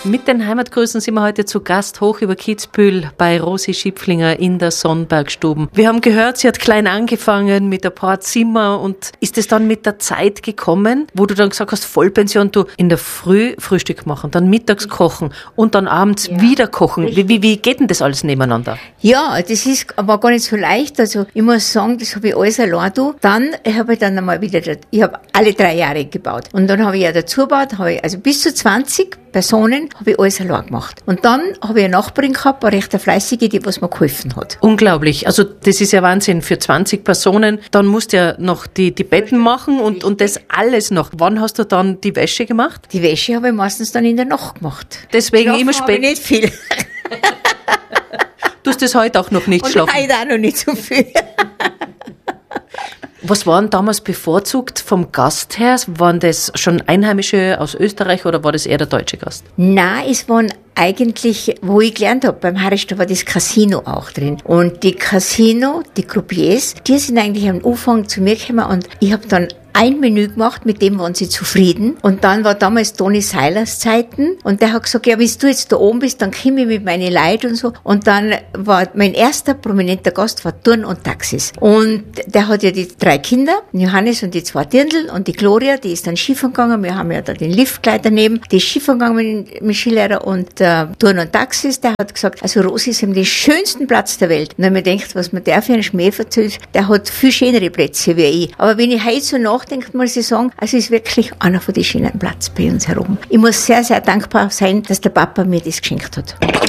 Mit den Heimatgrüßen sind wir heute zu Gast hoch über Kitzbühel bei Rosi Schipflinger in der Sonnbergstuben. Wir haben gehört, sie hat klein angefangen mit ein paar Zimmer und ist es dann mit der Zeit gekommen, wo du dann gesagt hast, Vollpension, du in der Früh Frühstück machen, dann mittags kochen und dann abends wieder kochen. Wie geht denn das alles nebeneinander? Ja, das ist aber gar nicht so leicht. Also ich muss sagen, das habe ich alles allein da. Dann habe ich dann einmal wieder, ich habe alle 3 Jahre gebaut. Und dann habe ich ja dazu gebaut, also bis zu 20 Personen habe ich alles allein gemacht. Und dann habe ich eine Nachbarin gehabt, eine recht fleißige, die was mir geholfen hat. Unglaublich. Also das ist ja Wahnsinn. Für 20 Personen, dann musst du ja noch die Betten machen und das alles noch. Wann hast du dann die Wäsche gemacht? Die Wäsche habe ich meistens dann in der Nacht gemacht. Deswegen immer spät. Habe ich nicht viel. Du hast das heute auch noch nicht schlafen? Und heute auch noch nicht so viel. Was waren damals bevorzugt vom Gast her? Waren das schon Einheimische aus Österreich oder war das eher der deutsche Gast? Nein, es waren eigentlich, wo ich gelernt habe, beim Harisch, da war das Casino auch drin. Und die Croupiers, die sind eigentlich am Anfang zu mir gekommen und ich habe dann ein Menü gemacht, mit dem waren sie zufrieden. Und dann war damals Toni Seilers Zeiten und der hat gesagt, ja, wenn du jetzt da oben bist, dann komme ich mit meinen Leuten und so. Und dann war mein erster prominenter Gast war Turn und Taxis. Und der hat ja die 3 Kinder, Johannes und die 2 Dirndl und die Gloria, die ist dann Skifahren gegangen. Wir haben ja da den Lift gleich daneben. Die ist Skifahren gegangen mit dem Skilehrer und Turn und Taxis, der hat gesagt, also Rosi ist eben den schönsten Platz der Welt. Und dann habe ich mir gedacht, was mir der für einen Schmäh verzählt, der hat viel schönere Plätze wie ich. Aber wenn ich heute so nachdenke, muss ich sagen, also es ist wirklich einer von den schönen Plätzen bei uns herum. Ich muss sehr, sehr dankbar sein, dass der Papa mir das geschenkt hat.